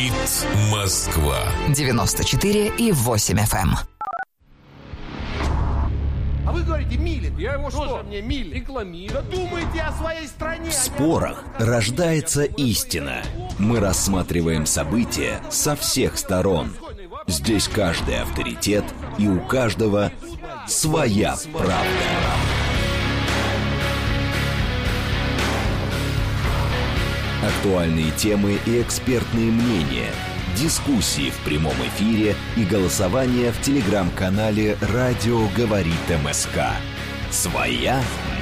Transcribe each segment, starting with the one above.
Говорит Москва. 94,8 FM. А вы говорите, Милин. Я его Тоже что? мне Милин. Рекламирую. Да думайте о своей стране. В спорах рождается истина. Мы рассматриваем события со всех сторон. Здесь каждый авторитет, и у каждого своя правда. Актуальные темы и экспертные мнения, дискуссии в прямом эфире и голосование в телеграм-канале «Радио говорит МСК». «Своя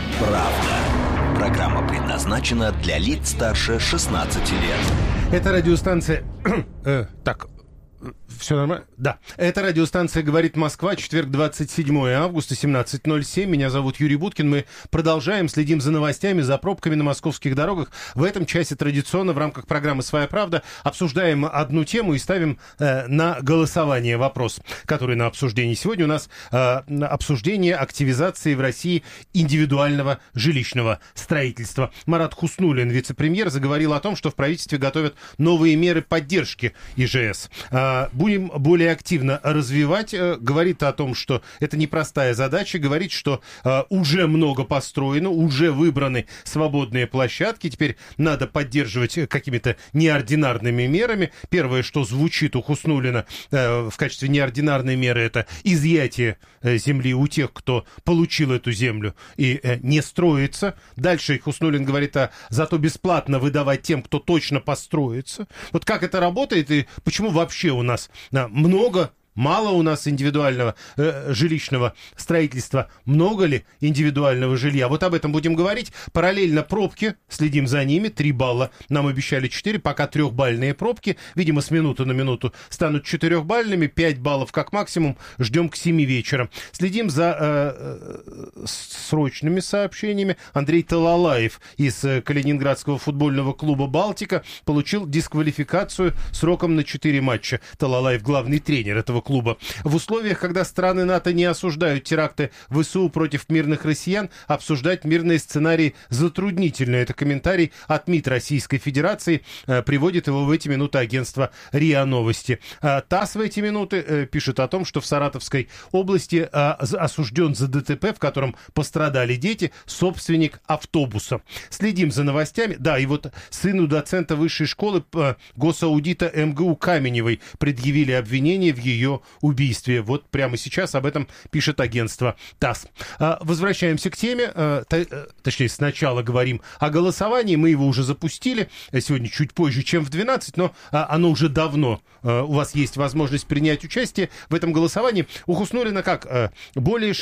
правда». Программа предназначена для лиц старше 16 лет. Это радиостанция... Так, все нормально? Да. Это радиостанция «Говорит Москва», четверг, 27 августа, 17:07. Меня зовут Юрий Буткин. Мы продолжаем, следим за новостями, за пробками на московских дорогах. В этом часе традиционно в рамках программы «Своя правда» обсуждаем одну тему и ставим на голосование вопрос, который на обсуждении. Сегодня у нас обсуждение активизации в России индивидуального жилищного строительства. Марат Хуснуллин, вице-премьер, заговорил о том, что в правительстве готовят новые меры поддержки ИЖС. Будем более активно развивать. Говорит о том, что это непростая задача. Говорит, что уже много построено, уже выбраны свободные площадки. Теперь надо поддерживать какими-то неординарными мерами. Первое, что звучит у Хуснуллина в качестве неординарной меры, это изъятие земли у тех, кто получил эту землю и не строится. Дальше Хуснуллин говорит, зато бесплатно выдавать тем, кто точно построится. Вот как это работает и почему вообще у нас мало у нас индивидуального жилищного строительства. Много ли индивидуального жилья? Вот об этом будем говорить. Параллельно пробки. Следим за ними. 3 балла. Нам обещали 4. Пока 3-бальные пробки. Видимо, с минуты на минуту станут 4-бальными. 5 баллов как максимум. Ждем к 7 вечера. Следим за срочными сообщениями. Андрей Талалаев из Калининградского футбольного клуба «Балтика» получил дисквалификацию сроком на 4 матча. Талалаев главный тренер этого клуба. В условиях, когда страны НАТО не осуждают теракты ВСУ против мирных россиян, обсуждать мирные сценарии затруднительно. Это комментарий от МИД Российской Федерации. Приводит его в эти минуты агентство РИА Новости. ТАСС в эти минуты пишет о том, что в Саратовской области осужден за ДТП, в котором пострадали дети, собственник автобуса. Следим за новостями. Да, и вот сыну доцента высшей школы госаудита МГУ Каменевой предъявили обвинение в ее убийстве. Вот прямо сейчас об этом пишет агентство ТАСС. Возвращаемся к теме. Точнее, сначала говорим о голосовании. Мы его уже запустили. Сегодня чуть позже, чем в 12, но оно уже давно. У вас есть возможность принять участие в этом голосовании. У Хуснуллина как? Более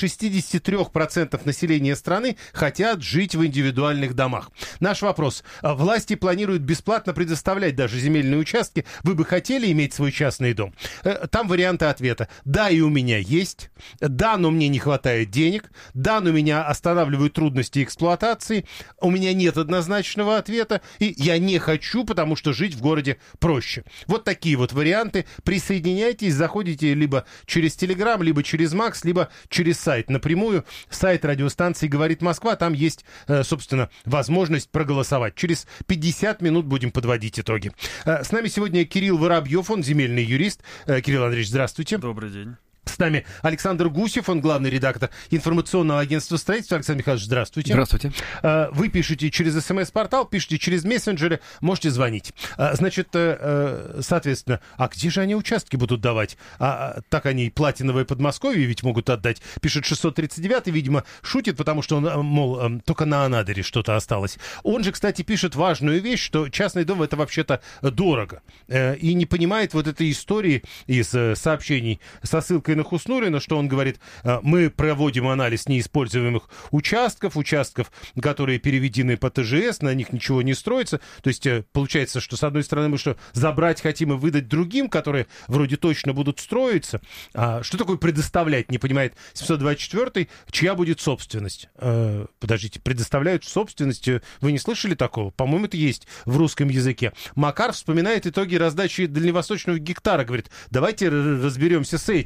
63% населения страны хотят жить в индивидуальных домах. Наш вопрос. Власти планируют бесплатно предоставлять даже земельные участки. Вы бы хотели иметь свой частный дом? Там варианты ответа. Да, и у меня есть. Да, но мне не хватает денег. Да, но меня останавливают трудности эксплуатации. У меня нет однозначного ответа. И я не хочу, потому что жить в городе проще. Вот такие вот варианты. Присоединяйтесь, заходите либо через Телеграм, либо через Макс, либо через сайт напрямую. Сайт радиостанции «Говорит Москва». Там есть, собственно, возможность проголосовать. Через 50 минут будем подводить итоги. С нами сегодня Кирилл Воробьев, он земельный юрист. Кирилл Андреевич, здравствуйте. Добрый день. С нами Александр Гусев, он главный редактор информационного агентства «Строительство». Александр Михайлович, здравствуйте. Здравствуйте. Вы пишете через СМС-портал, пишете через мессенджеры, можете звонить. Значит, соответственно, а где же они участки будут давать? Так они платиновое Подмосковье ведь могут отдать. Пишет 639-й, видимо, шутит, потому что он, мол, только на Анадыре что-то осталось. Он же, кстати, пишет важную вещь, что частный дом — это вообще-то дорого. И не понимает вот этой истории из сообщений со ссылкой на Хуснуллина, что он говорит, мы проводим анализ неиспользуемых участков, которые переведены по ТЖС, на них ничего не строится. То есть получается, что с одной стороны мы что, забрать хотим и выдать другим, которые вроде точно будут строиться. Что такое предоставлять, не понимает 724-й, чья будет собственность? Подождите, предоставляют собственность, вы не слышали такого? По-моему, это есть в русском языке. Макар вспоминает итоги раздачи дальневосточного гектара, говорит, давайте разберемся с этим.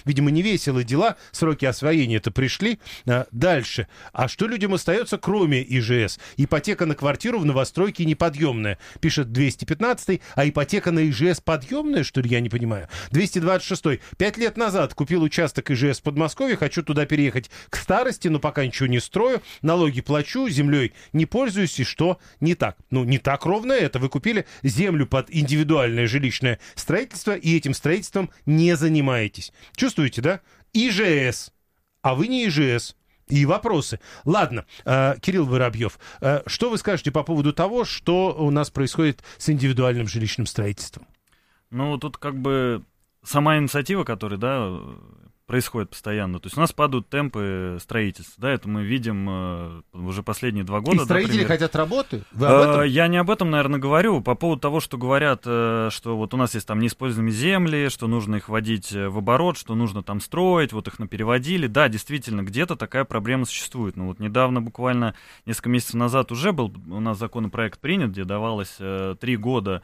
видимо, не весело дела, сроки освоения-то пришли. Дальше. А что людям остается, кроме ИЖС? Ипотека на квартиру в новостройке неподъемная, пишет 215-й, а ипотека на ИЖС подъемная, что ли, я не понимаю. 226-й. 5 лет назад купил участок ИЖС в Подмосковье, хочу туда переехать к старости, но пока ничего не строю, налоги плачу, землей не пользуюсь, и что не так? Ну, не так ровно это. Вы купили землю под индивидуальное жилищное строительство, и этим строительством не занимаетесь. Чувствуете, да? ИЖС. А вы не ИЖС. И вопросы. Ладно, Кирилл Воробьев, что вы скажете по поводу того, что у нас происходит с индивидуальным жилищным строительством? Ну, тут как бы сама инициатива, которая, да, происходит постоянно. То есть у нас падают темпы строительства, да, это мы видим уже последние 2 года. И строители хотят работы? Вы об этом? Я не об этом, наверное, говорю. По поводу того, что говорят, что вот у нас есть там неиспользуемые земли, что нужно их вводить в оборот, что нужно там строить, вот их переводили. Да, действительно, где-то такая проблема существует. Но вот недавно, буквально несколько месяцев назад уже был у нас законопроект принят, где давалось 3 года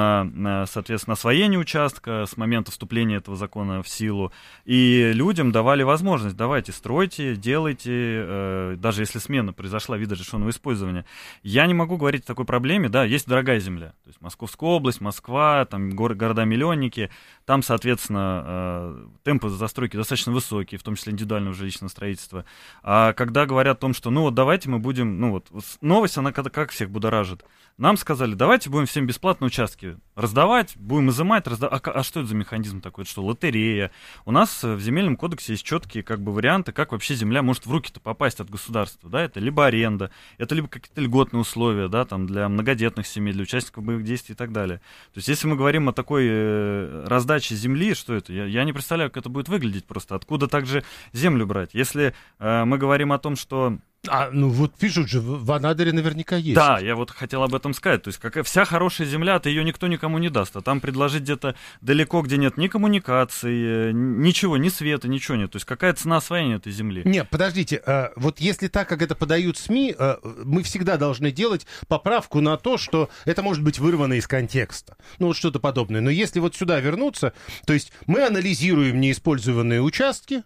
на, соответственно, освоение участка с момента вступления этого закона в силу. И людям давали возможность, давайте, стройте, делайте, даже если смена произошла вида разрешенного использования. Я не могу говорить о такой проблеме, да, есть дорогая земля, то есть Московская область, Москва, там города-миллионники, там, соответственно, темпы застройки достаточно высокие, в том числе индивидуального жилищного строительства. А когда говорят о том, что, ну вот давайте мы будем, ну вот новость, она как всех будоражит. Нам сказали, давайте будем всем бесплатно участки раздавать, будем изымать, А что это за механизм такой? Это что, лотерея? У нас в Земельном кодексе есть четкие как бы варианты, как вообще земля может в руки-то попасть от государства. Да? Это либо аренда, это либо какие-то льготные условия, да, там, для многодетных семей, для участников боевых действий и так далее. То есть если мы говорим о такой раздаче земли, что это? Я не представляю, как это будет выглядеть просто. Откуда также землю брать? Если мы говорим о том, что... Ну вот пишут же, в Анадыре наверняка есть. Да, я вот хотел об этом сказать. То есть вся хорошая земля, то ее никто никому не даст. А там предложить где-то далеко, где нет ни коммуникаций, ничего, ни света, ничего нет. То есть какая цена освоения этой земли? Нет, подождите, вот если так, как это подают СМИ, мы всегда должны делать поправку на то, что это может быть вырвано из контекста. Ну вот что-то подобное. Но если вот сюда вернуться, то есть мы анализируем неиспользованные участки,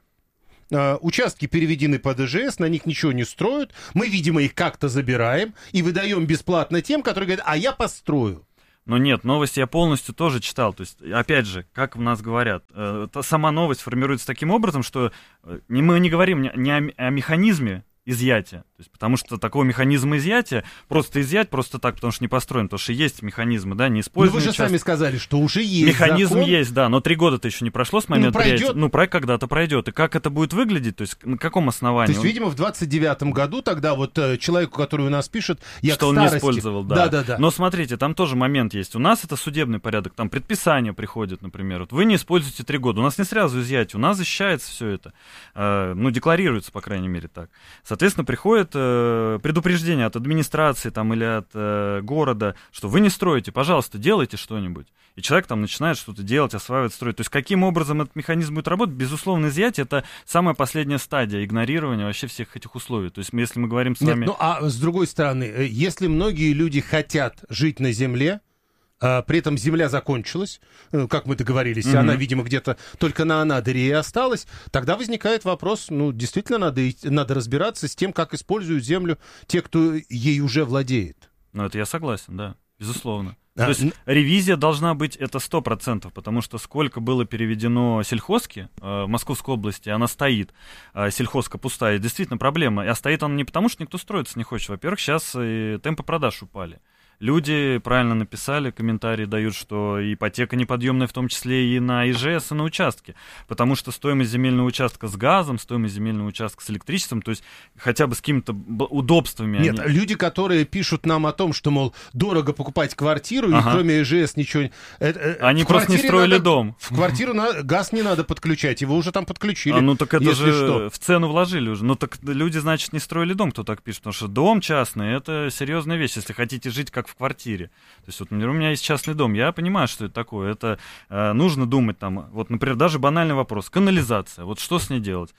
участки переведены под ИЖС, на них ничего не строят, мы, видимо, их как-то забираем и выдаем бесплатно тем, которые говорят, а я построю. Но нет, новости я полностью тоже читал. То есть, опять же, как у нас говорят, сама новость формируется таким образом, что мы не говорим не о механизме изъятия. То есть, потому что такого механизма изъятия просто изъять просто так, потому что не построен, потому что есть механизмы, да, не используемые. Ну вы же сами сказали, что уже есть механизм закон. Есть, да, но 3 года-то еще не прошло с момента принятия. Ну, проект когда-то пройдет. И как это будет выглядеть, то есть на каком основании? То есть, видимо, в 29-м году тогда вот человеку, который у нас пишет, я что к старости... он не использовал, да. Но смотрите, там тоже момент есть. У нас это судебный порядок, там предписание приходит, например. Вот вы не используете 3 года. У нас не сразу изъятие, у нас защищается все это. Ну, декларируется, по крайней мере, так. Соответственно, приходит предупреждение от администрации там, или от города, что вы не строите, пожалуйста, делайте что-нибудь. И человек там начинает что-то делать, осваивать, строить. То есть каким образом этот механизм будет работать? Безусловно, изъятие — это самая последняя стадия игнорирования вообще всех этих условий. То есть если мы говорим с вами... Ну, а с другой стороны, если многие люди хотят жить на земле, при этом земля закончилась, как мы договорились, она, видимо, где-то только на Анадыре и осталась, тогда возникает вопрос, ну, действительно, надо разбираться с тем, как используют землю те, кто ей уже владеет. Ну, это я согласен, да, безусловно. То есть ревизия должна быть, это 100%, потому что сколько было переведено сельхозки в Московской области, она стоит, сельхозка пустая, действительно проблема. А стоит она не потому, что никто строиться не хочет. Во-первых, сейчас и темпы продаж упали. Люди правильно написали, комментарии дают, что ипотека неподъемная в том числе и на ИЖС, и на участке, потому что стоимость земельного участка с газом, стоимость земельного участка с электричеством, то есть хотя бы с какими-то удобствами. Нет, люди, которые пишут нам о том, что, мол, дорого покупать квартиру, и кроме ИЖС ничего... Они просто не строили дом. В квартиру газ не надо подключать, его уже там подключили. Ну так это же в цену вложили уже. Ну так люди, значит, не строили дом, кто так пишет, потому что дом частный — это серьезная вещь, если хотите жить как в квартире. То есть вот у меня есть частный дом, я понимаю, что это такое. Это нужно думать там, вот, например, даже банальный вопрос, канализация, вот что с ней делать?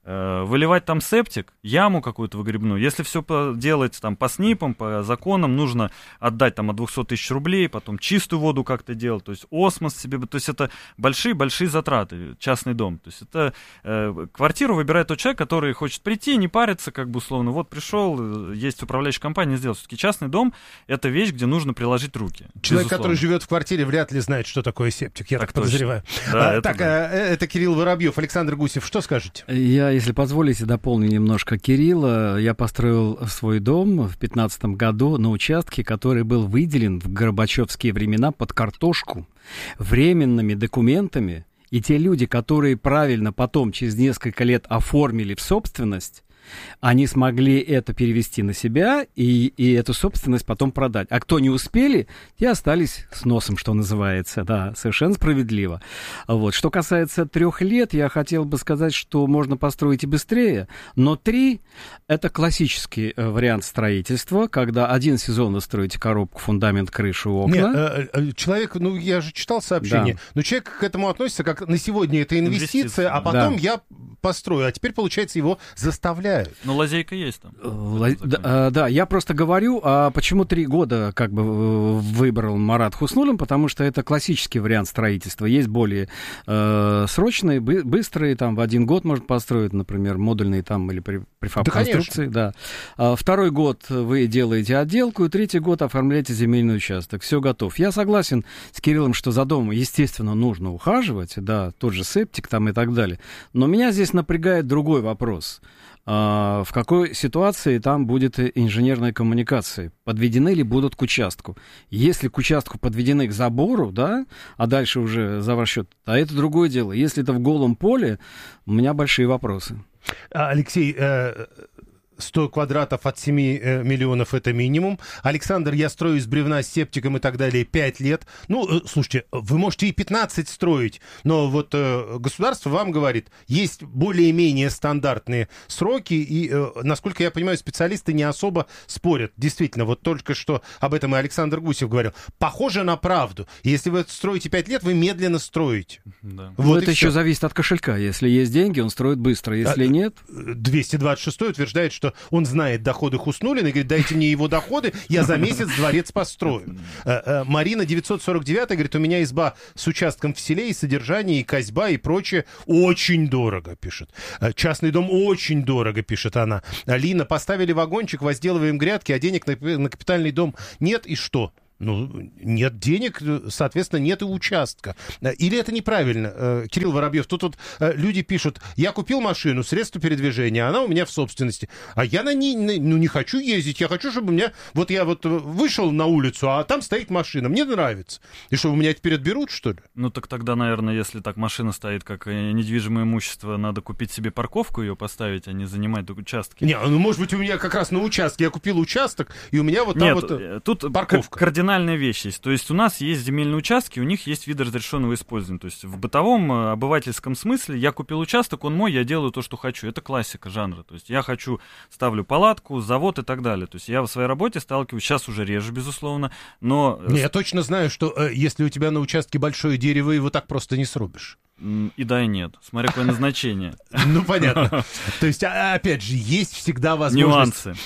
Выливать там септик, яму какую-то выгребную. Если все делать там по СНИПам, по законам, нужно отдать там от 200 тысяч рублей, потом чистую воду как-то делать, то есть осмос себе, то есть это большие-большие затраты, частный дом. То есть это квартиру выбирает тот человек, который хочет прийти, не париться, как бы условно, вот пришел, есть управляющая компания, сделал. Все-таки частный дом — это вещь, где нужно приложить руки. Человек, безусловно. который живет в квартире, вряд ли знает, что такое септик, я так подозреваю. Да, это Кирилл Воробьев, Александр Гусев, что скажете? Я, если позволите, дополню немножко Кирилла. Я построил свой дом в 2015 году на участке, который был выделен в горбачевские времена под картошку временными документами. И те люди, которые правильно потом, через несколько лет, оформили в собственность, они смогли это перевести на себя и эту собственность потом продать. А кто не успели, те остались с носом, что называется. Да, совершенно справедливо. Вот. Что касается 3 лет, я хотел бы сказать, что можно построить и быстрее, но 3 — это классический вариант строительства, когда 1 сезон вы строите коробку, фундамент, крышу, окна. Нет, человек, я же читал сообщение, Да. но человек к этому относится как на сегодня это инвестиция, а потом я построю, а теперь, получается, его заставляют. Но лазейка есть там. Да, я просто говорю, а почему 3 года как бы выбрал Марат Хуснуллин, потому что это классический вариант строительства. Есть более срочные, быстрые, там в 1 год можно построить, например, модульные там или префаб-конструкции. Да. 2-й год вы делаете отделку, и 3-й год оформляете земельный участок. Все готов. Я согласен с Кириллом, что за домом, естественно, нужно ухаживать, да, тот же септик там и так далее. Но меня здесь напрягает другой вопрос. В какой ситуации там будет инженерная коммуникация? Подведены ли будут к участку? Если к участку подведены к забору, да, а дальше уже за ваш счет, а это другое дело. Если это в голом поле, у меня большие вопросы. Алексей, 100 квадратов от 7 миллионов — это минимум. Александр, я строю из бревна с септиком и так далее 5 лет. Слушайте, вы можете и 15 строить, но вот государство вам говорит, есть более-менее стандартные сроки, и, насколько я понимаю, специалисты не особо спорят. Действительно, вот только что об этом и Александр Гусев говорил. Похоже на правду. Если вы строите 5 лет, вы медленно строите. Да. Вот это еще зависит от кошелька. Если есть деньги, он строит быстро. Если нет... 226 утверждает, что он знает доходы Хуснуллина и говорит, дайте мне его доходы, я за месяц дворец построю. Марина 949 говорит, у меня изба с участком в селе, и содержание, и козьба, и прочее. Очень дорого, пишет. Частный дом очень дорого, пишет она. Лина, поставили вагончик, возделываем грядки, а денег на капитальный дом нет, и что? Нет денег, соответственно, нет и участка. Или это неправильно, Кирилл Воробьев? Тут люди пишут, я купил машину, средство передвижения, она у меня в собственности, а я на ней не хочу ездить, я хочу, чтобы у меня... Вот я вышел на улицу, а там стоит машина, мне нравится. И что, у меня теперь отберут, что ли? Так тогда, наверное, если так машина стоит как недвижимое имущество, надо купить себе парковку, ее поставить, а не занимать участки. Может быть, у меня как раз на участке, я купил участок, и у меня вот там тут парковка. Кардинальная вещь есть. То есть у нас есть земельные участки, у них есть виды разрешенного использования. То есть в бытовом, обывательском смысле я купил участок, он мой, я делаю то, что хочу. Это классика жанра. То есть я хочу, ставлю палатку, завод и так далее. То есть я в своей работе сталкиваюсь, сейчас уже реже, безусловно, но... Я точно знаю, что если у тебя на участке большое дерево, его так просто не срубишь. И да, и нет. Смотря какое назначение. Понятно. То есть, опять же, есть всегда возможность... Нюансы.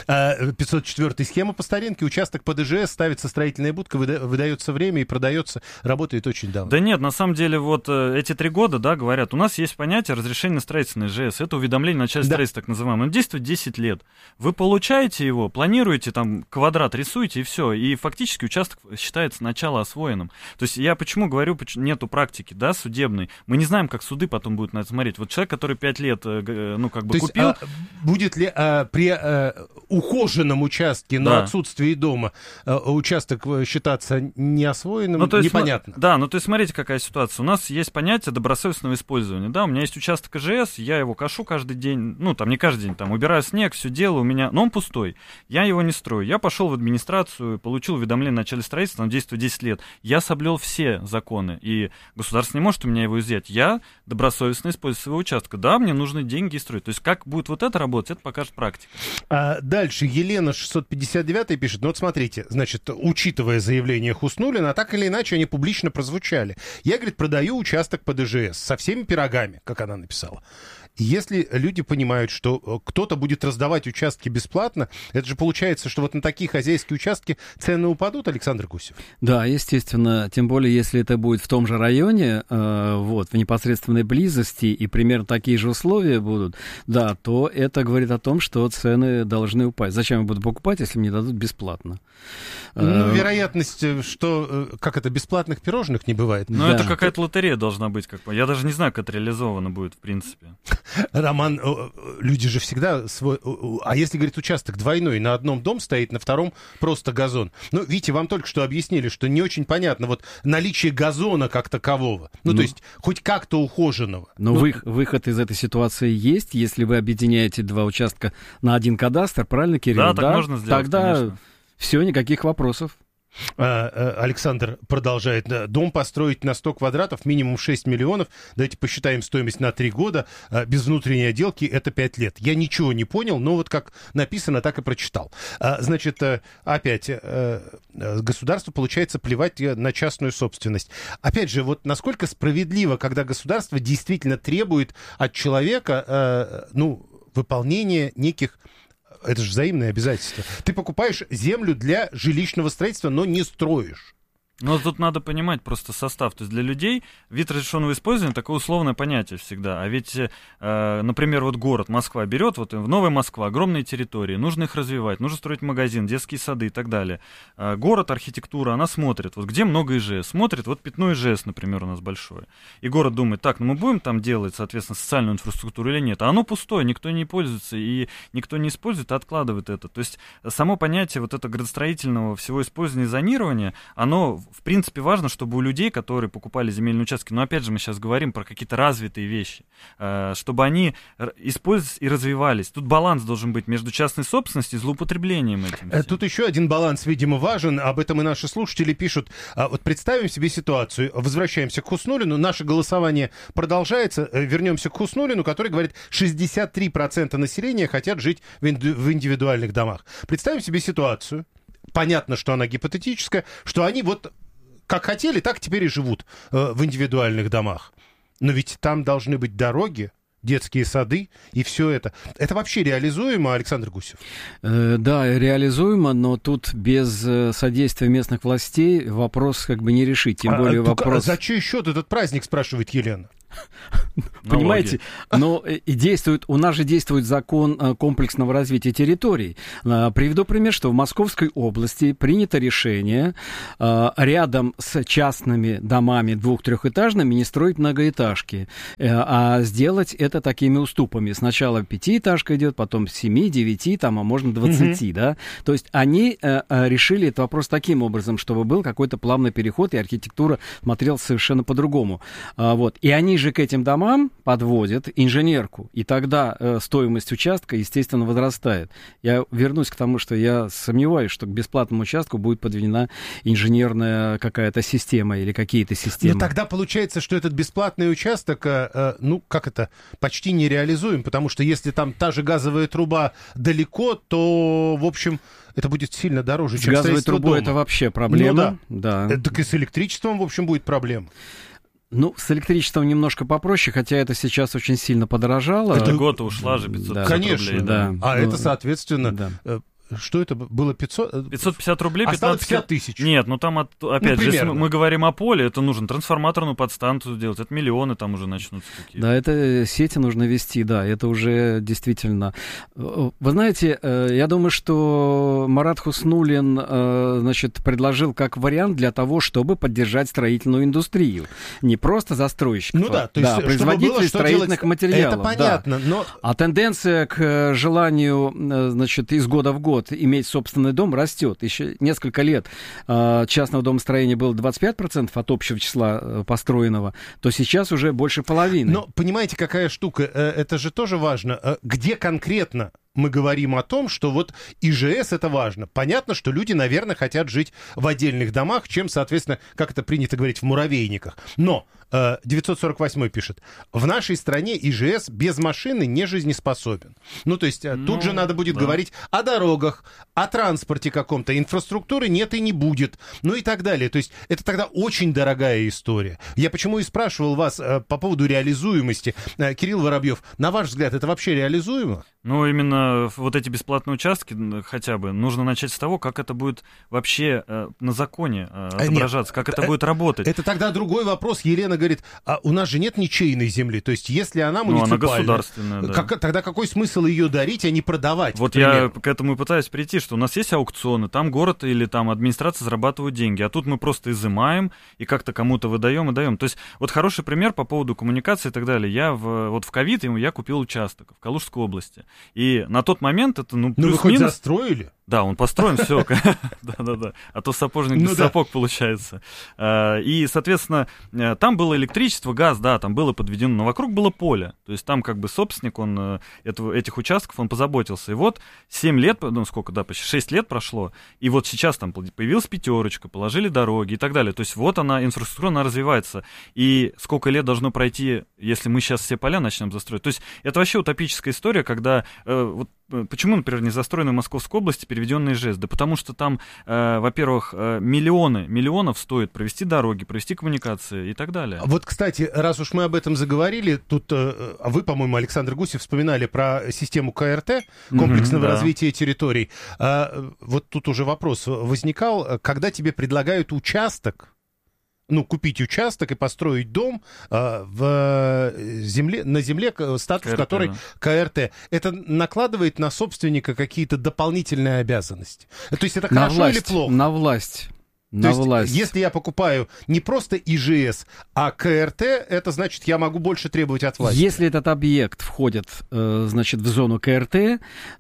504-я схема по старинке, участок под ИЖС, ставится строительная будка, выдается время и продается, работает очень давно. Да нет, на самом деле, вот эти 3 года, да, говорят, у нас есть понятие разрешения на строительство на ИЖС, это уведомление о начале строительства, так называемое. Он действует 10 лет. Вы получаете его, планируете, там, квадрат рисуете, и все. И фактически участок считается начало освоенным. То есть я почему говорю, нету практики, да, судебной. Мы не знаем, как суды потом будут на это смотреть. Вот человек, который 5 лет, купил... Есть, будет ли при ухоженном участке, но отсутствии дома, участок считаться неосвоенным? Непонятно. То есть смотрите, какая ситуация. У нас есть понятие добросовестного использования. Да, у меня есть участок ИЖС, я его кашу каждый день, не каждый день, убираю снег, все делаю, но он пустой. Я его не строю. Я пошел в администрацию, получил уведомление о начале строительства, оно действует 10 лет. Я соблюл все законы, и государство не может у меня его изъять. Я добросовестно использую своего участка. Да, мне нужны деньги и строить. То есть как будет вот это работать, это покажет практика. Дальше Елена 659 пишет, смотрите, значит, учитывая заявление Хуснуллина, так или иначе они публично прозвучали. Я, говорит, продаю участок под ИЖС со всеми пирогами, как она написала. Если люди понимают, что кто-то будет раздавать участки бесплатно, это же получается, что вот на такие хозяйские участки цены упадут, Александр Гусев? Да, естественно. Тем более, если это будет в том же районе, в непосредственной близости, и примерно такие же условия будут, да, то это говорит о том, что цены должны упасть. Зачем я буду покупать, если мне дадут бесплатно? Вероятность, что, бесплатных пирожных не бывает. Но это какая-то лотерея должна быть. Я даже не знаю, как это реализовано будет, в принципе. Роман, люди же всегда свой... А если, говорит, участок двойной, на одном дом стоит, на втором просто газон. Ну, видите, вам только что объяснили, что не очень понятно вот наличие газона как такового. То есть хоть как-то ухоженного. Но выход из этой ситуации есть, если вы объединяете два участка на один кадастр, правильно, Кирилл? Да, так можно сделать, тогда конечно. Все, никаких вопросов. Александр продолжает. Дом построить на 100 квадратов, минимум 6 миллионов. Давайте посчитаем стоимость на 3 года. Без внутренней отделки это 5 лет. Я ничего не понял, но вот как написано, так и прочитал. Значит, опять, государству, получается, плевать на частную собственность. Опять же, вот насколько справедливо, когда государство действительно требует от человека, выполнения неких... Это же взаимное обязательство. Ты покупаешь землю для жилищного строительства, но не строишь. Но тут надо понимать просто состав. То есть для людей вид разрешенного использования — такое условное понятие всегда. А ведь, например, вот город Москва берет, вот в Новая Москва, огромные территории, нужно их развивать, нужно строить магазин, детские сады и так далее. Город, архитектура, она смотрит, вот где много ИЖС, смотрит, вот пятно ИЖС, например, у нас большое. И город думает, так, мы будем там делать, соответственно, социальную инфраструктуру или нет? А оно пустое, никто не пользуется, и никто не использует, а откладывает это. То есть само понятие вот этого градостроительного всего использования и зонирования, оно в принципе, важно, чтобы у людей, которые покупали земельные участки, но опять же мы сейчас говорим про какие-то развитые вещи, чтобы они использовались и развивались. Тут баланс должен быть между частной собственностью и злоупотреблением этим. Тут еще один баланс, видимо, важен. Об этом и наши слушатели пишут. Вот представим себе ситуацию. Возвращаемся к Хуснуллину. Наше голосование продолжается. Вернемся к Хуснуллину, который говорит, 63% населения хотят жить в индивидуальных домах. Представим себе ситуацию. Понятно, что она гипотетическая, что они вот как хотели, так теперь и живут в индивидуальных домах. Но ведь там должны быть дороги, детские сады и все это. Это вообще реализуемо, Александр Гусев? Да, реализуемо, но тут без содействия местных властей вопрос не решить. Тем более вопрос... За чей счет этот праздник, спрашивает Елена? Понимаете, но и действует, у нас же действует закон комплексного развития территорий. Приведу пример, что в Московской области принято решение рядом с частными домами 2-3-этажными не строить многоэтажки, а сделать это такими уступами. Сначала 5-этажка идет, потом 7, 9, а можно 20, да? То есть они решили этот вопрос таким образом, чтобы был какой-то плавный переход, и архитектура смотрелась совершенно по-другому. Вот. И они же к этим домам подводят инженерку, и тогда стоимость участка, естественно, возрастает. Я вернусь к тому, что я сомневаюсь, что к бесплатному участку будет подведена инженерная какая-то система или какие-то системы. Но тогда получается, что этот бесплатный участок, почти нереализуем, потому что если там та же газовая труба далеко, то, в общем, это будет сильно дороже, чем газовой строительство трубой дома. Это вообще проблема. Да. Так и с электричеством, в общем, будет проблема. С электричеством немножко попроще, хотя это сейчас очень сильно подорожало. Это год ушла же 550 конечно, рублей. Да. Это, соответственно... Что это было? 550 рублей, 15 тысяч. Нет, там опять же, если мы говорим о поле, это нужно трансформаторную подстанцию делать, это миллионы там уже начнутся какие-то. Да, это сети нужно вести, да, это уже действительно... Вы знаете, я думаю, что Марат Хуснуллин, предложил как вариант для того, чтобы поддержать строительную индустрию. Не просто застройщиков, то есть, производителей строительных материалов. Это понятно, но... А тенденция к желанию, из года в год иметь собственный дом растет. Еще несколько лет частного домостроения было 25% от общего числа построенного, то сейчас уже больше половины. Но понимаете, какая штука? Это же тоже важно. Где конкретно мы говорим о том, что вот ИЖС это важно. Понятно, что люди, наверное, хотят жить в отдельных домах, чем, соответственно, как это принято говорить, в муравейниках. Но 948 пишет, в нашей стране ИЖС без машины не жизнеспособен. Ну, то есть тут же надо будет говорить о дорогах, о транспорте каком-то, инфраструктуры нет и не будет, ну и так далее. То есть это тогда очень дорогая история. Я почему и спрашивал вас по поводу реализуемости. Кирилл Воробьев, на ваш взгляд, это вообще реализуемо? Ну, именно вот эти бесплатные участки хотя бы нужно начать с того, как это будет вообще на законе отображаться, как это будет работать. Это тогда другой вопрос. Елена говорит, а у нас же нет ничейной земли, то есть если она муниципальная, она государственная, да. Тогда какой смысл ее дарить, а не продавать? Вот я к этому и пытаюсь прийти, что у нас есть аукционы, там город или там администрация зарабатывают деньги, а тут мы просто изымаем и как-то кому-то выдаем и даем. То есть вот хороший пример по поводу коммуникации и так далее. Я в ковид я купил участок в Калужской области. И на тот момент это, плюс-минус... Ну, вы хоть застроили? Да, он построен, все. Да-да-да. А то сапожник без сапог получается. И, соответственно, там было электричество, газ, да, там было подведено, но вокруг было поле. То есть там как бы собственник, он этих участков, он позаботился. И вот 7 лет, ну сколько, да, почти 6 лет прошло, и вот сейчас там появилась пятерочка, положили дороги и так далее. То есть вот она, инфраструктура, она развивается. И сколько лет должно пройти, если мы сейчас все поля начнем застроить? То есть это вообще утопическая история, когда... Вот почему, например, не застроены в Московской области переведенный ИЖС? Да потому что там, во-первых, миллионов стоит провести дороги, провести коммуникации и так далее. Вот, кстати, раз уж мы об этом заговорили, тут вы, по-моему, Александр Гусев, вспоминали про систему КРТ, комплексного развития территорий. Вот тут уже вопрос возникал, когда тебе предлагают участок, купить участок и построить дом на земле, статус которой КРТ. Это накладывает на собственника какие-то дополнительные обязанности. То есть это хорошо или плохо? На власть. Если я покупаю не просто ИЖС, а КРТ, это значит, я могу больше требовать от власти. Если этот объект входит, значит, в зону КРТ,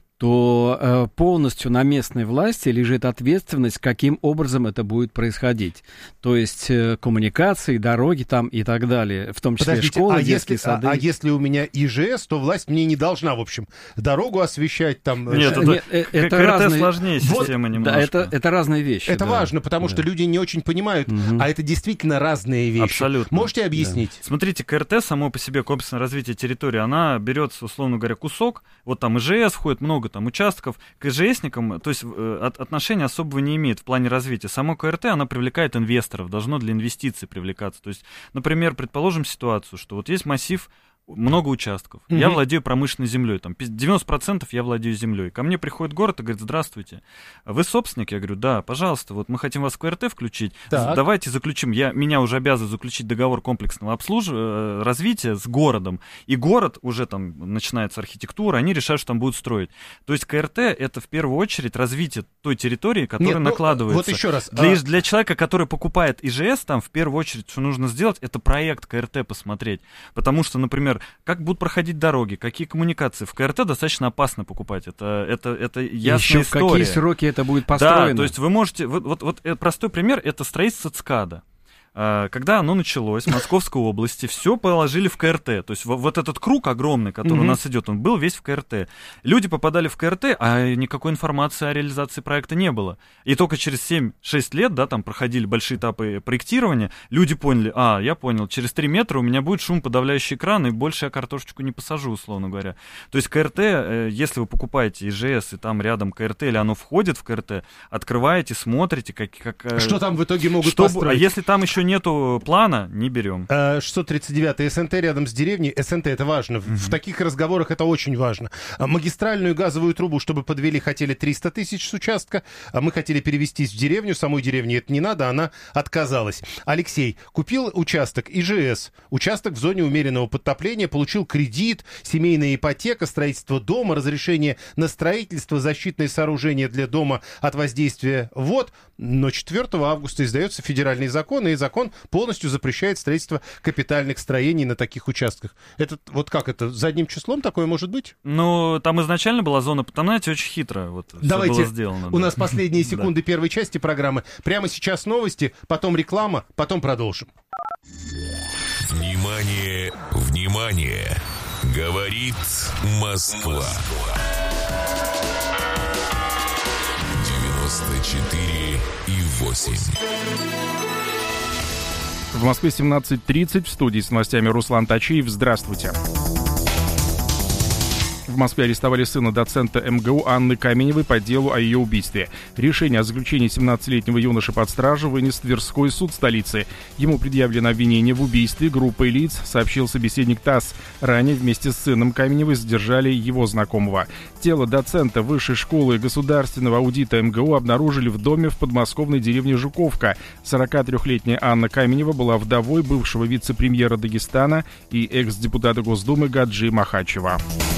то полностью на местной власти лежит ответственность, каким образом это будет происходить. То есть коммуникации, дороги там и так далее, в том числе школы, детские сады. А если у меня ИЖС, то власть мне не должна, в общем, дорогу освещать там... Нет, это разные... сложнее система немножко. Да, это разные вещи. Это важно, потому что люди не очень понимают, а это действительно разные вещи. Абсолютно. Можете объяснить? Да. Смотрите, КРТ само по себе, комплексное развитие территории, она берется, условно говоря, кусок, вот там ИЖС входит много там участков, к ИЖСникам, то есть отношения особого не имеет в плане развития. Само КРТ, она привлекает инвесторов, должно для инвестиций привлекаться. То есть, например, предположим ситуацию, что вот есть массив, много участков. Я владею промышленной землей, там 90% я владею землей. Ко мне приходит город и говорит: здравствуйте, вы собственник? Я говорю: да, пожалуйста, вот мы хотим вас в КРТ включить. Так. Давайте заключим. Меня уже обязан заключить договор комплексного развития с городом. И город, уже там начинается архитектура, они решают, что там будут строить. То есть КРТ — это в первую очередь развитие той территории, которая накладывается. Вот еще раз. Для человека, который покупает ИЖС, там в первую очередь, что нужно сделать, это проект КРТ посмотреть. Потому что, например, как будут проходить дороги, какие коммуникации. В КРТ достаточно опасно покупать. Это ясная еще история. В какие сроки это будет построено. Да, то есть вы можете... Вот простой пример — это строительство ЦКАДа. Когда оно началось в Московской области, все положили в КРТ. То есть вот этот круг огромный, который у нас идет, он был весь в КРТ. Люди попадали в КРТ, а никакой информации о реализации проекта не было. И только через 7-6 лет, да, там проходили большие этапы проектирования, люди поняли: я понял, через 3 метра у меня будет шумоподавляющий экран, и больше я картошечку не посажу, условно говоря. То есть КРТ, если вы покупаете ИЖС, и там рядом КРТ, или оно входит в КРТ, открываете, смотрите, что там в итоге могут построить. А если там еще нету плана, не берем. 639-й СНТ рядом с деревней. СНТ — это важно. В таких разговорах это очень важно. Магистральную газовую трубу, чтобы подвели, хотели 300 тысяч с участка. Мы хотели перевестись в деревню. Самой деревне это не надо, она отказалась. Алексей купил участок ИЖС. Участок в зоне умеренного подтопления, получил кредит, семейная ипотека, строительство дома, разрешение на строительство, защитные сооружения для дома от воздействия вод. Но 4 августа издается федеральный закон, и закон полностью запрещает строительство капитальных строений на таких участках. Это вот как это? Задним числом такое может быть? Ну, там изначально была зона, там, знаете, очень хитро Давайте, все было сделано. У нас последние секунды первой части программы. Прямо сейчас новости, потом реклама, потом продолжим. Внимание, внимание! Говорит Москва. В Москве 17:30, в студии с новостями Руслан Тачиев. Здравствуйте. В Москве арестовали сына доцента МГУ Анны Каменевой по делу о ее убийстве. Решение о заключении 17-летнего юноши под стражу вынес Тверской суд столицы. Ему предъявлено обвинение в убийстве группы лиц, сообщил собеседник ТАСС. Ранее вместе с сыном Каменевой задержали его знакомого. Тело доцента Высшей школы государственного аудита МГУ обнаружили в доме в подмосковной деревне Жуковка. 43-летняя Анна Каменева была вдовой бывшего вице-премьера Дагестана и экс-депутата Госдумы Гаджи Махачева.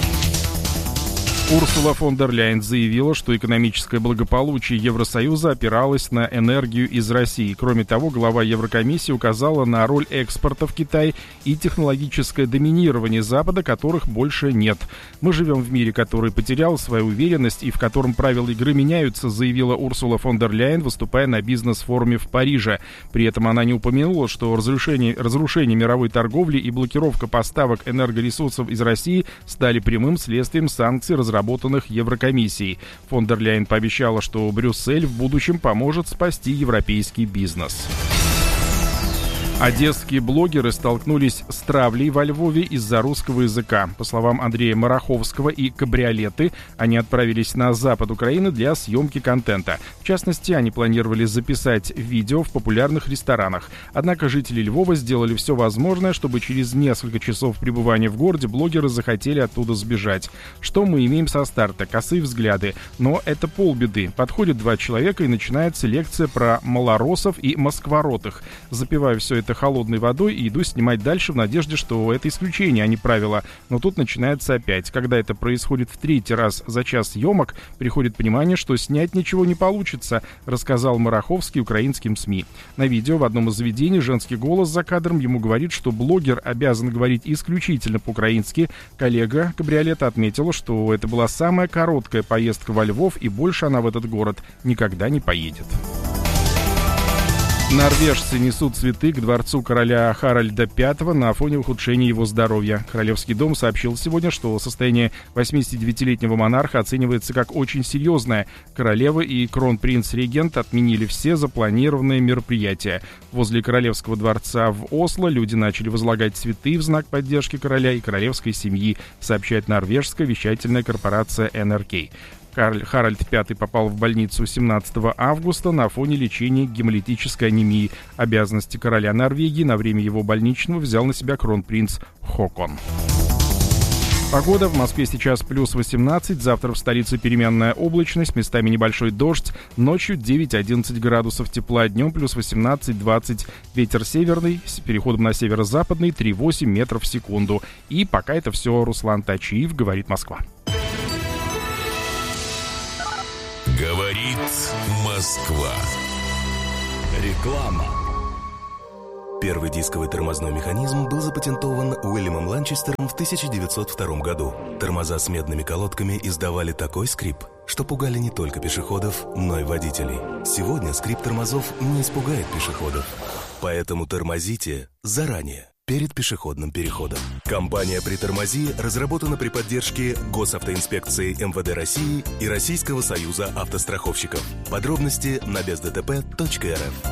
Урсула фон дер Ляйен заявила, что экономическое благополучие Евросоюза опиралось на энергию из России. Кроме того, глава Еврокомиссии указала на роль экспорта в Китай и технологическое доминирование Запада, которых больше нет. «Мы живем в мире, который потерял свою уверенность и в котором правила игры меняются», заявила Урсула фон дер Ляйен, выступая на бизнес-форуме в Париже. При этом она не упомянула, что разрушение мировой торговли и блокировка поставок энергоресурсов из России стали прямым следствием санкций, разработанных Еврокомиссией. Фон дер Ляйен пообещала, что Брюссель в будущем поможет спасти европейский бизнес. Одесские блогеры столкнулись с травлей во Львове из-за русского языка. По словам Андрея Мараховского и Кабриолеты, они отправились на запад Украины для съемки контента. В частности, они планировали записать видео в популярных ресторанах. Однако жители Львова сделали все возможное, чтобы через несколько часов пребывания в городе блогеры захотели оттуда сбежать. Что мы имеем со старта? Косые взгляды. Но это полбеды. Подходят два человека и начинается лекция про малоросов и москворотых. Запиваю все это холодной водой и иду снимать дальше в надежде, что это исключение, а не правило. Но тут начинается опять. Когда это происходит в третий раз за час съемок, приходит понимание, что снять ничего не получится, рассказал Мараховский украинским СМИ. На видео в одном из заведений женский голос за кадром ему говорит, что блогер обязан говорить исключительно по-украински. Коллега Кабриолета отметила, что это была самая короткая поездка во Львов, и больше она в этот город никогда не поедет. Норвежцы несут цветы к дворцу короля Харальда V на фоне ухудшения его здоровья. Королевский дом сообщил сегодня, что состояние 89-летнего монарха оценивается как очень серьезное. Королева и кронпринц-регент отменили все запланированные мероприятия. Возле королевского дворца в Осло люди начали возлагать цветы в знак поддержки короля и королевской семьи, сообщает норвежская вещательная корпорация НРК. Харальд V попал в больницу 17 августа на фоне лечения гемолитической анемии. Обязанности короля Норвегии на время его больничного взял на себя кронпринц Хокон. Погода. В Москве сейчас плюс 18, завтра в столице переменная облачность, местами небольшой дождь, ночью 9-11 градусов тепла, днем плюс 18-20, ветер северный, с переходом на северо-западный 3,8 метров в секунду. И пока это все. Руслан Тачиев, говорит Москва. Говорит Москва. Реклама. Первый дисковый тормозной механизм был запатентован Уильямом Ланчестером в 1902 году. Тормоза с медными колодками издавали такой скрип, что пугали не только пешеходов, но и водителей. Сегодня скрип тормозов не испугает пешеходов. Поэтому тормозите заранее, перед пешеходным переходом. Компания «Притормози» разработана при поддержке Госавтоинспекции МВД России и Российского союза автостраховщиков. Подробности на бездтп.рф.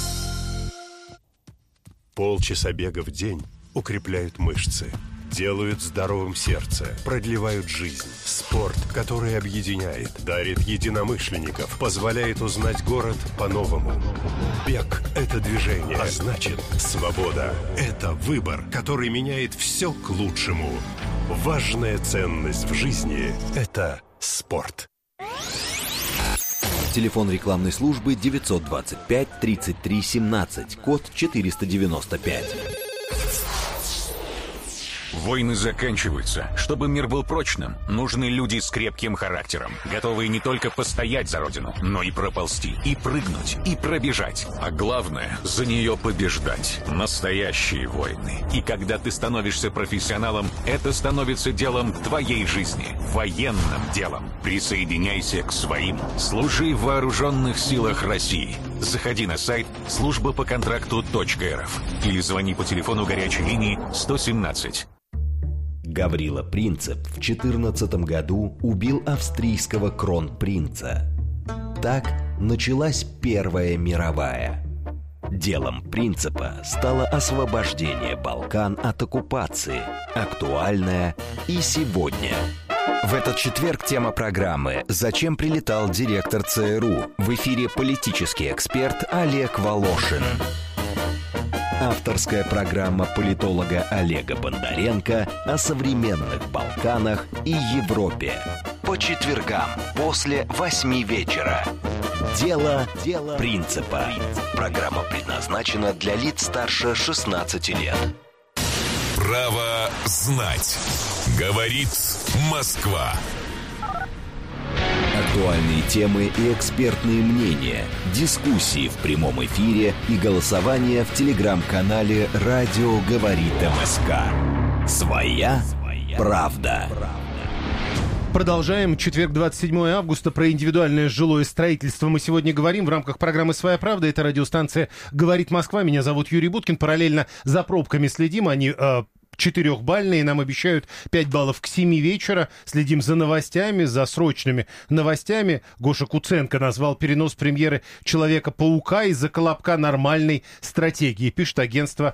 Полчаса бега в день укрепляют мышцы, делают здоровым сердце, продлевают жизнь. Спорт, который объединяет, дарит единомышленников, позволяет узнать город по-новому. Бег – это движение, а значит, свобода – это выбор, который меняет все к лучшему. Важная ценность в жизни – это спорт. Телефон рекламной службы 925 33 17, код 495. Войны заканчиваются. Чтобы мир был прочным, нужны люди с крепким характером, готовые не только постоять за родину, но и проползти, и прыгнуть, и пробежать. А главное, за нее побеждать. Настоящие войны. И когда ты становишься профессионалом, это становится делом твоей жизни. Военным делом. Присоединяйся к своим. Служи в вооруженных силах России. Заходи на сайт службапоконтракту.рф или звони по телефону горячей линии 117. Гаврила Принцип в 14 году убил австрийского кронпринца. Так началась Первая мировая. Делом Принципа стало освобождение Балкан от оккупации, актуальное и сегодня. В этот четверг тема программы «Зачем прилетал директор ЦРУ?» В эфире политический эксперт Олег Волошин. Авторская программа политолога Олега Бондаренко о современных Балканах и Европе. По четвергам после 8 вечера. Дело Принципа. Программа предназначена для лиц старше 16 лет. Право знать. Говорит Москва. Актуальные темы и экспертные мнения, дискуссии в прямом эфире и голосование в телеграм-канале «Радио говорит МСК». Своя правда. Продолжаем. Четверг, 27 августа. Про индивидуальное жилое строительство мы сегодня говорим в рамках программы «Своя правда». Это радиостанция «Говорит Москва». Меня зовут Юрий Буткин. Параллельно за пробками следим. Они 4-бальные. Нам обещают 5 баллов к 7 вечера. Следим за новостями, за срочными новостями. Гоша Куценко назвал перенос премьеры «Человека-паука» из-за колобка нормальной стратегии, пишет агентство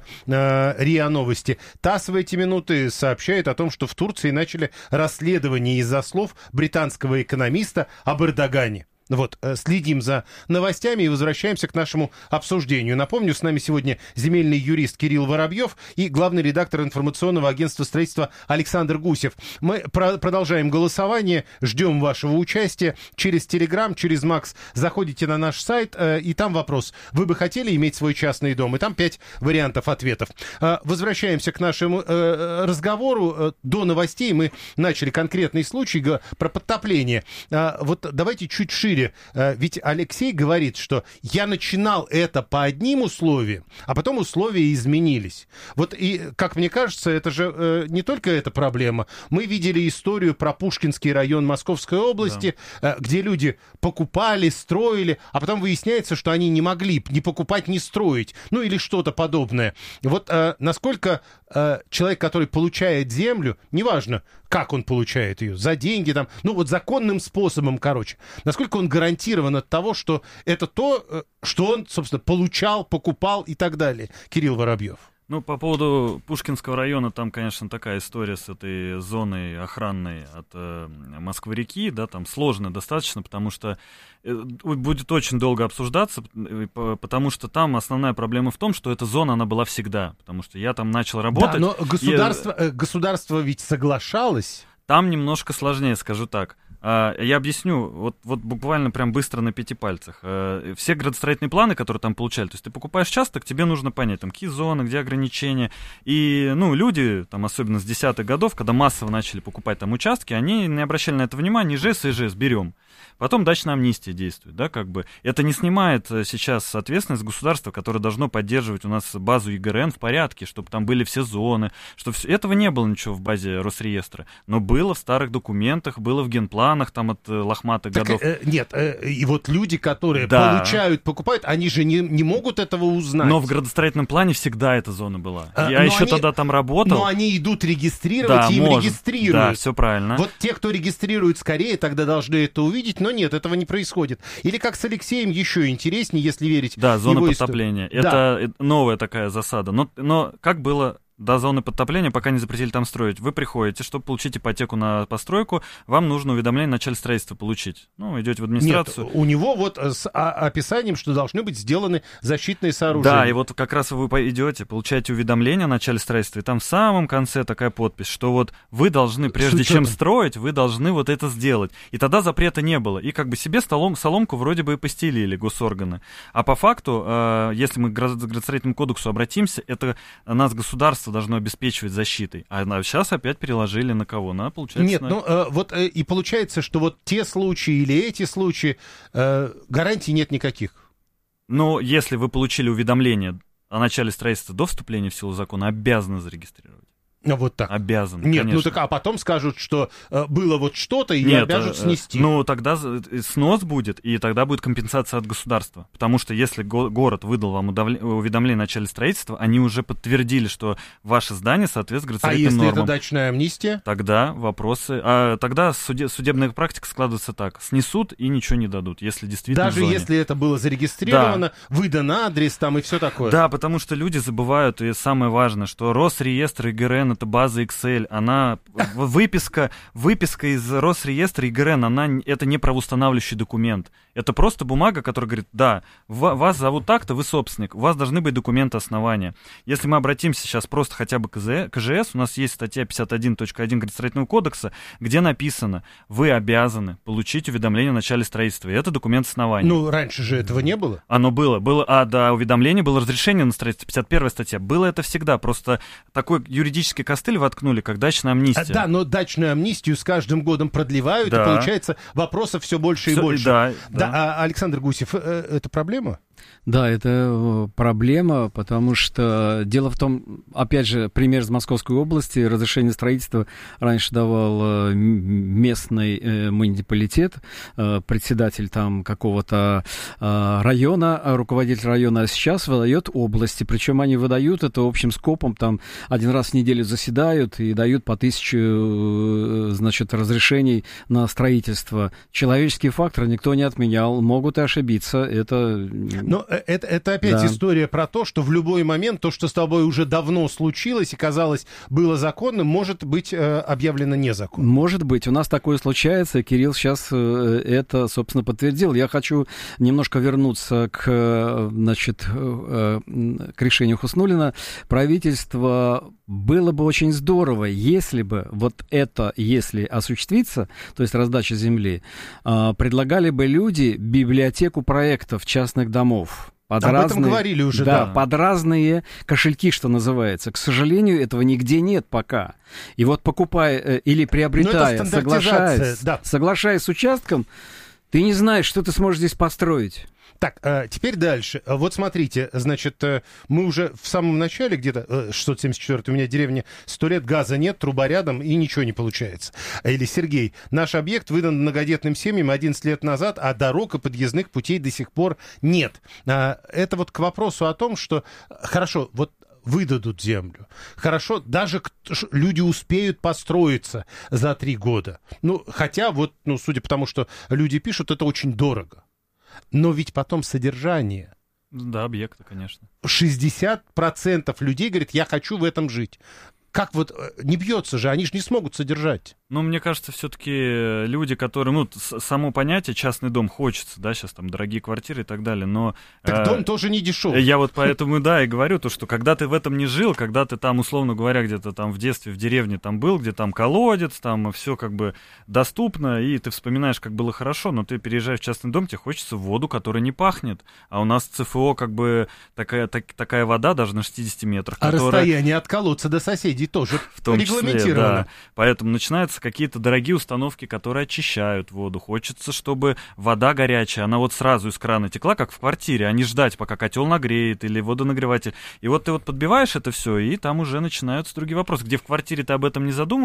РИА Новости. ТАСС в эти минуты сообщает о том, что в Турции начали расследование из-за слов британского экономиста об Эрдогане. Вот, следим за новостями и возвращаемся к нашему обсуждению. Напомню, с нами сегодня земельный юрист Кирилл Воробьев и главный редактор информационного агентства строительства Александр Гусев. Мы продолжаем голосование, ждем вашего участия через Телеграм, через Макс. Заходите на наш сайт, и там вопрос. Вы бы хотели иметь свой частный дом? И там 5 вариантов ответов. Возвращаемся к нашему разговору. До новостей мы начали конкретный случай про подтопление. Вот давайте чуть шире. Ведь Алексей говорит, что я начинал это по одним условиям, а потом условия изменились. Вот и, как мне кажется, это же не только эта проблема. Мы видели историю про Пушкинский район Московской области, да, где люди покупали, строили, а потом выясняется, что они не могли ни покупать, ни строить. Ну или что-то подобное. Вот насколько человек, который получает землю, неважно, как он получает ее, за деньги, там, ну вот законным способом, короче, насколько он гарантирован от того, что это то, что он, собственно, получал, покупал и так далее. Кирилл Воробьев. Ну, по поводу Пушкинского района, там, конечно, такая история с этой зоной охранной от Москвы-реки, да, там сложно достаточно, потому что будет очень долго обсуждаться, потому что там основная проблема в том, что эта зона, она была всегда, потому что я там начал работать. Да, но государство ведь соглашалось. Там немножко сложнее, скажу так. Я объясню, вот буквально прям быстро на 5 пальцах. Все градостроительные планы, которые там получали, то есть ты покупаешь участок, тебе нужно понять, там, какие зоны, где ограничения. И, ну, люди, там, особенно с 10-х годов, когда массово начали покупать там участки, они не обращали на это внимания, ИЖС и ИЖС берем. Потом дачная амнистия действует, да, как бы. Это не снимает сейчас ответственность государства, которое должно поддерживать у нас базу ЕГРН в порядке, чтобы там были все зоны, чтобы этого не было ничего в базе Росреестра. Но было в старых документах, было в генпланах там от лохматых годов. Нет, и вот люди, которые получают, покупают, они же не могут этого узнать. Но в градостроительном плане всегда эта зона была. Я еще тогда там работал. Но они идут регистрировать, и им регистрируют. Да, все правильно. Вот те, кто регистрирует скорее, тогда должны это увидеть, но нет, этого не происходит. Или как с Алексеем, еще интереснее, если верить. Да, зона подтопления. Это новая такая засада. Но как было до зоны подтопления, пока не запретили там строить, вы приходите, чтобы получить ипотеку на постройку, вам нужно уведомление о начале строительства получить. Ну, идете в администрацию. Нет, у него вот с описанием, что должны быть сделаны защитные сооружения. Да, и вот как раз вы идете, получаете уведомление о начале строительства, и там в самом конце такая подпись, что вот вы должны, прежде чем строить, вы должны вот это сделать. И тогда запрета не было. И как бы себе соломку вроде бы и постелили госорганы. А по факту, если мы к градостроительному кодексу обратимся, это нас государство должно обеспечивать защитой. А сейчас опять переложили на кого? Получается, нет, вот и получается, что вот те случаи или эти случаи, гарантий нет никаких. Но если вы получили уведомление о начале строительства до вступления в силу закона, обязаны зарегистрировать. Вот так. Обязаны, Нет, конечно. ну так, а потом скажут, что было вот что-то, и обяжут снести. Ну, тогда снос будет, и тогда будет компенсация от государства. Потому что если город выдал вам уведомление о начале строительства, они уже подтвердили, что ваше здание соответствует градостроительным нормам. А если это дачная амнистия? Тогда вопросы... тогда судебная практика складывается так. Снесут и ничего не дадут, если действительно даже если это было зарегистрировано, выдан адрес там и все такое. Да, потому что люди забывают, и самое важное, что Росреестр ИГРН — это база Excel, она выписка из Росреестра ИГРН, это не правоустанавливающий документ. Это просто бумага, которая говорит, да, вас зовут так-то, вы собственник, у вас должны быть документы основания. Если мы обратимся сейчас просто хотя бы к КЖС, у нас есть статья 51.1 Градостроительного кодекса, где написано, вы обязаны получить уведомление о начале строительства, и это документ основания. Ну, раньше же этого не было. Оно было, до уведомления было разрешение на строительство, 51 статья. Было это всегда, просто такой юридический костыль воткнули, как дачная амнистия. Да, но дачную амнистию с каждым годом продлевают, и получается вопросов все больше и больше. Да. Александр Гусев, это проблема? Да, это проблема, потому что дело в том, опять же, пример из Московской области, разрешение строительства раньше давал местный муниципалитет, председатель там какого-то района, руководитель района, а сейчас выдает области, причем они выдают это общим скопом, там один раз в неделю заседают и дают по 1000, значит, разрешений на строительство. Человеческий фактор никто не отменял, могут и ошибиться, это... Но это опять история про то, что в любой момент то, что с тобой уже давно случилось и казалось было законным, может быть объявлено незаконным. Может быть. У нас такое случается. Кирилл сейчас это, собственно, подтвердил. Я хочу немножко вернуться к решению Хуснуллина. Правительство... Было бы очень здорово, если бы если осуществится, то есть раздача земли, предлагали бы люди библиотеку проектов частных домов. Этом говорили уже, да. Под разные кошельки, что называется. К сожалению, этого нигде нет пока. И вот покупая или приобретая, соглашаясь с участком, ты не знаешь, что ты сможешь здесь построить. Так, теперь дальше. Вот смотрите, значит, мы уже в самом начале, где-то 674 у меня деревня, 100 лет газа нет, труба рядом, и ничего не получается. Или Сергей, наш объект выдан многодетным семьям 11 лет назад, а дорог и подъездных путей до сих пор нет. Это вот к вопросу о том, что, хорошо, вот выдадут землю. Хорошо, даже люди успеют построиться за 3 года. Ну, хотя вот, судя по тому, что люди пишут, это очень дорого. Но ведь потом содержание. Да, объекты, конечно. 60% людей говорят, я хочу в этом жить. Как вот не бьется же, они же не смогут содержать. Ну, мне кажется, все-таки люди, которые, само понятие частный дом хочется, да, сейчас там дорогие квартиры и так далее, но... Так дом тоже не дешевый. Я вот поэтому, и говорю, что когда ты в этом не жил, когда ты там, условно говоря, где-то там в детстве, в деревне там был, где там колодец, там все как бы доступно, и ты вспоминаешь, как было хорошо, но ты переезжаешь в частный дом, тебе хочется воду, которая не пахнет. А у нас ЦФО как бы такая вода даже на 60 метрах. А расстояние от колодца до соседей тоже в том регламентировано. Числе, да. Поэтому начинаются какие-то дорогие установки, которые очищают воду. Хочется, чтобы вода горячая, она вот сразу из крана текла, как в квартире, а не ждать, пока котел нагреет или водонагреватель. И вот ты подбиваешь это все, и там уже начинаются другие вопросы, где в квартире ты об этом не задумываешься,